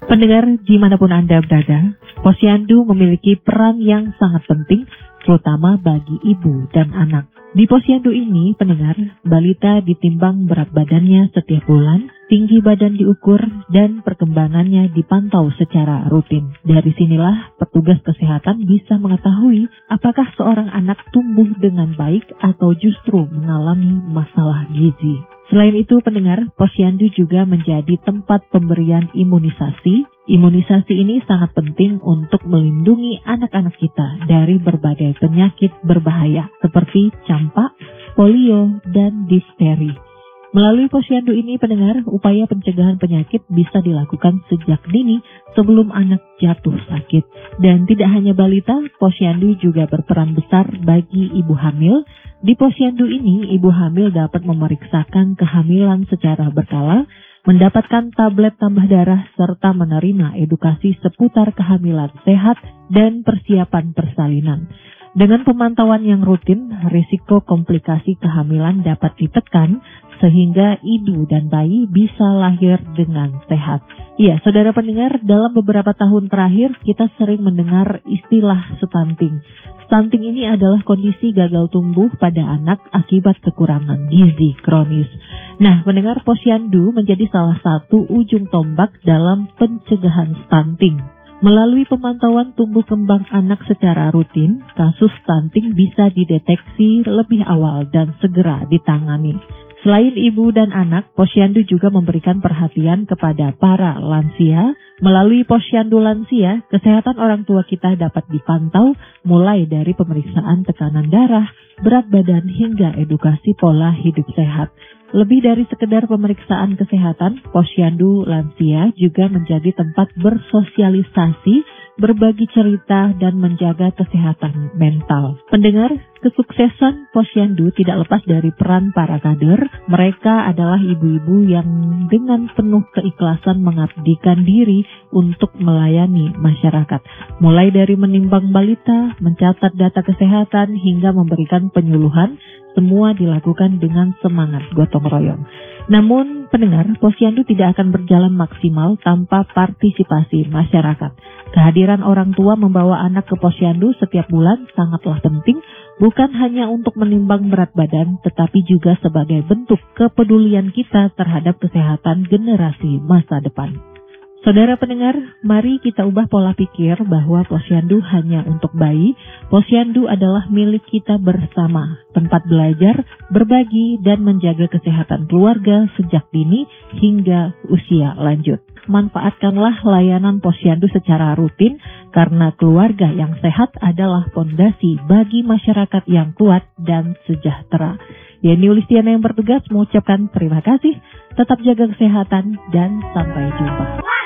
Pendengar dimanapun Anda berada, Posyandu memiliki peran yang sangat penting, terutama bagi ibu dan anak. Di Posyandu ini, pendengar, balita ditimbang berat badannya setiap bulan, tinggi badan diukur, dan perkembangannya dipantau secara rutin. Dari sinilah petugas kesehatan bisa mengetahui apakah seorang anak tumbuh dengan baik atau justru mengalami masalah gizi. Selain itu, pendengar, Posyandu juga menjadi tempat pemberian imunisasi. Imunisasi ini sangat penting untuk melindungi anak-anak kita dari berbagai penyakit berbahaya seperti campak, polio, dan difteri. Melalui Posyandu ini, pendengar, upaya pencegahan penyakit bisa dilakukan sejak dini sebelum anak jatuh sakit. Dan tidak hanya balita, Posyandu juga berperan besar bagi ibu hamil. Di Posyandu ini, ibu hamil dapat memeriksakan kehamilan secara berkala, mendapatkan tablet tambah darah, serta menerima edukasi seputar kehamilan sehat dan persiapan persalinan. Dengan pemantauan yang rutin, risiko komplikasi kehamilan dapat ditekan sehingga ibu dan bayi bisa lahir dengan sehat. Ya, saudara pendengar, dalam beberapa tahun terakhir kita sering mendengar istilah stunting. Stunting ini adalah kondisi gagal tumbuh pada anak akibat kekurangan gizi kronis. Nah, pendengar, Posyandu menjadi salah satu ujung tombak dalam pencegahan stunting. Melalui pemantauan tumbuh kembang anak secara rutin, kasus stunting bisa dideteksi lebih awal dan segera ditangani. Selain ibu dan anak, Posyandu juga memberikan perhatian kepada para lansia. Melalui Posyandu Lansia, kesehatan orang tua kita dapat dipantau mulai dari pemeriksaan tekanan darah, berat badan, hingga edukasi pola hidup sehat. Lebih dari sekedar pemeriksaan kesehatan, Posyandu Lansia juga menjadi tempat bersosialisasi, berbagi cerita, dan menjaga kesehatan mental. Pendengar, kesuksesan Posyandu tidak lepas dari peran para kader. Mereka adalah ibu-ibu yang dengan penuh keikhlasan mengabdikan diri untuk melayani masyarakat. Mulai dari menimbang balita, mencatat data kesehatan, hingga memberikan penyuluhan, semua dilakukan dengan semangat gotong royong. Namun, pendengar, Posyandu tidak akan berjalan maksimal tanpa partisipasi masyarakat. Kehadiran orang tua membawa anak ke Posyandu setiap bulan sangatlah penting, bukan hanya untuk menimbang berat badan, tetapi juga sebagai bentuk kepedulian kita terhadap kesehatan generasi masa depan. Saudara pendengar, mari kita ubah pola pikir bahwa Posyandu hanya untuk bayi. Posyandu adalah milik kita bersama, tempat belajar, berbagi, dan menjaga kesehatan keluarga sejak dini hingga usia lanjut. Manfaatkanlah layanan Posyandu secara rutin, karena keluarga yang sehat adalah fondasi bagi masyarakat yang kuat dan sejahtera. Yeni Ulistiana yang bertugas mengucapkan terima kasih, tetap jaga kesehatan, dan sampai jumpa.